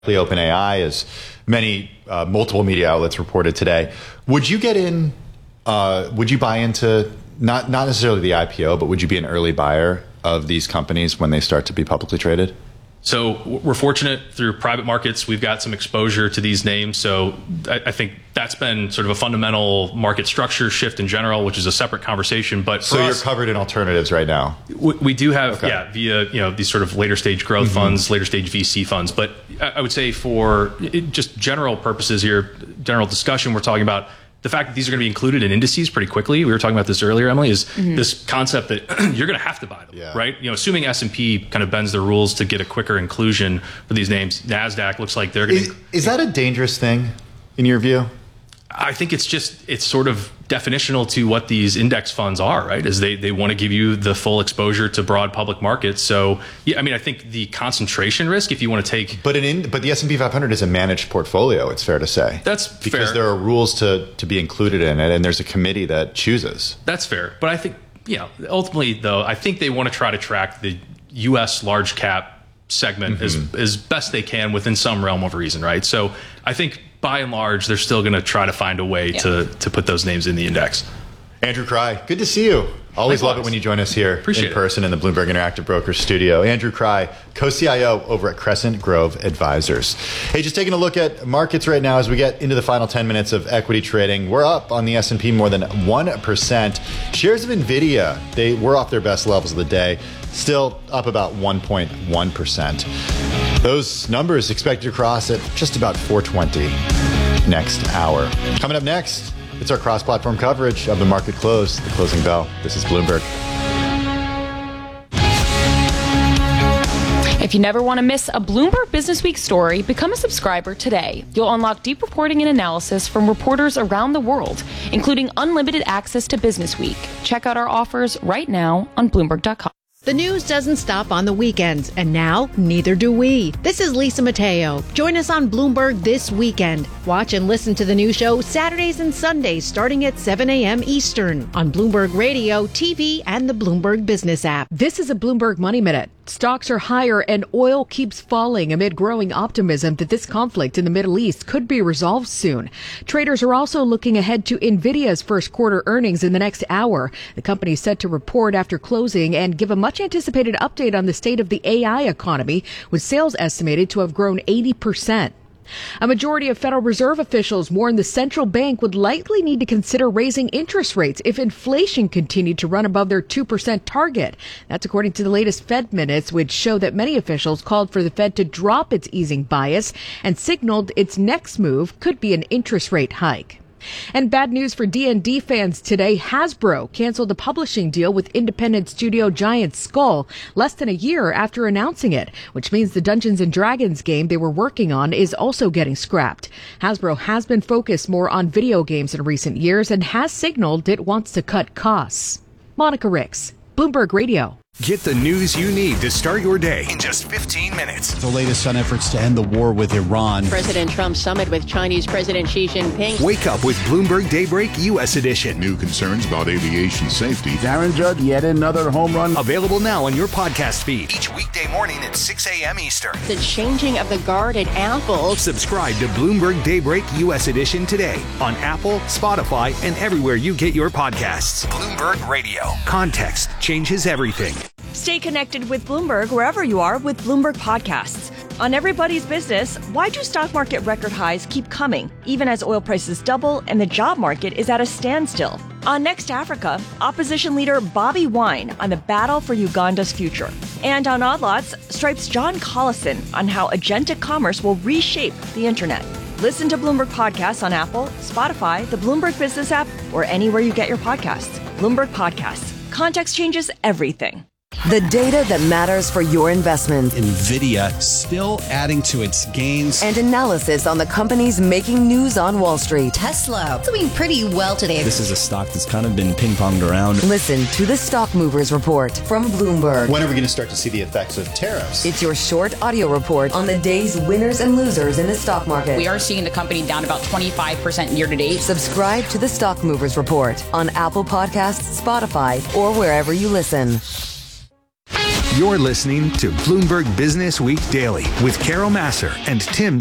OpenAI, as many multiple media outlets reported today. Would you get in? Would you buy into not necessarily the IPO, but would you be an early buyer of these companies when they start to be publicly traded? So we're fortunate through private markets. We've got some exposure to these names. So I think that's been sort of a fundamental market structure shift in general, which is a separate conversation. But so you're covered in alternatives right now. We do have, via these sort of later stage growth funds, later stage VC funds. But I would say for just general purposes here, general discussion, we're talking about the fact that these are going to be included in indices pretty quickly. We were talking about this earlier, Emily, is this concept that you're going to have to buy them, right? Assuming S&P kind of bends the rules to get a quicker inclusion for these names, NASDAQ looks like they're going to... Is that a dangerous thing in your view? I think it's sort of definitional to what these index funds are, right? Is they want to give you the full exposure to broad public markets. So, yeah, I mean, I think the concentration risk, if you want to take... But the S&P 500 is a managed portfolio, it's fair to say. That's fair. Because there are rules to be included in it, and there's a committee that chooses. That's fair. But I think, ultimately, though, I think they want to try to track the U.S. large cap segment as best they can within some realm of reason, right? So I think... by and large, they're still going to try to find a way to put those names in the index. Andrew Krei, good to see you. Always love it when you join us here in person in the Bloomberg Interactive Brokers studio. Andrew Krei, co-CIO over at Crescent Grove Advisors. Hey, just taking a look at markets right now as we get into the final 10 minutes of equity trading. We're up on the S&P more than 1%. Shares of NVIDIA, they were off their best levels of the day, still up about 1.1%. Those numbers expected to cross at just about 420 next hour. Coming up next, it's our cross-platform coverage of the market close, the closing bell. This is Bloomberg. If you never want to miss a Bloomberg Businessweek story, become a subscriber today. You'll unlock deep reporting and analysis from reporters around the world, including unlimited access to Businessweek. Check out our offers right now on Bloomberg.com. The news doesn't stop on the weekends, and now neither do we. This is Lisa Mateo. Join us on Bloomberg this weekend. Watch and listen to the new show Saturdays and Sundays starting at 7 a.m. Eastern on Bloomberg Radio, TV, and the Bloomberg Business app. This is a Bloomberg Money Minute. Stocks are higher and oil keeps falling amid growing optimism that this conflict in the Middle East could be resolved soon. Traders are also looking ahead to NVIDIA's first quarter earnings in the next hour. The company is set to report after closing and give a much anticipated update on the state of the AI economy, with sales estimated to have grown 80%. A majority of Federal Reserve officials warn the central bank would likely need to consider raising interest rates if inflation continued to run above their 2% target. That's according to the latest Fed minutes, which show that many officials called for the Fed to drop its easing bias and signaled its next move could be an interest rate hike. And bad news for D&D fans today. Hasbro canceled a publishing deal with independent studio giant Skull less than a year after announcing it, which means the Dungeons & Dragons game they were working on is also getting scrapped. Hasbro has been focused more on video games in recent years and has signaled it wants to cut costs. Monica Ricks, Bloomberg Radio. Get the news you need to start your day in just 15 minutes. The latest on efforts to end the war with Iran. President Trump's summit with Chinese President Xi Jinping. Wake up with Bloomberg Daybreak U.S. Edition. New concerns about aviation safety. Darren Judd, yet another home run. Available now on your podcast feed. Each weekday morning at 6 a.m. Eastern. The changing of the guard at Apple. Subscribe to Bloomberg Daybreak U.S. Edition today on Apple, Spotify, and everywhere you get your podcasts. Bloomberg Radio. Context changes everything. Stay connected with Bloomberg wherever you are with Bloomberg Podcasts. On Everybody's Business, why do stock market record highs keep coming, even as oil prices double and the job market is at a standstill? On Next Africa, opposition leader Bobby Wine on the battle for Uganda's future. And on Odd Lots, Stripe's John Collison on how agentic commerce will reshape the internet. Listen to Bloomberg Podcasts on Apple, Spotify, the Bloomberg Business app, or anywhere you get your podcasts. Bloomberg Podcasts. Context changes everything. The data that matters for your investment. NVIDIA still adding to its gains. And analysis on the companies making news on Wall Street. Tesla doing pretty well today. This is a stock that's kind of been ping-ponged around. Listen to the Stock Movers Report from Bloomberg. When are we going to start to see the effects of tariffs? It's your short audio report on the day's winners and losers in the stock market. We are seeing the company down about 25% year to date. Subscribe to the Stock Movers Report on Apple Podcasts, Spotify, or wherever you listen. You're listening to Bloomberg Business Week Daily with Carol Massar and Tim